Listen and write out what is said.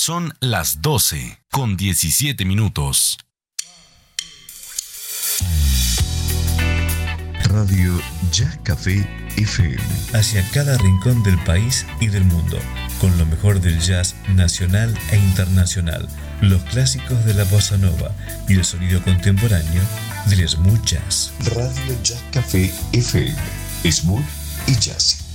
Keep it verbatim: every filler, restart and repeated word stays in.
Son las doce con diecisiete minutos. Radio Jazz Café F M. Hacia cada rincón del país y del mundo, con lo mejor del jazz nacional e internacional, los clásicos de la bossa nova y el sonido contemporáneo del smooth jazz. Radio Jazz Café F M. Smooth y jazz.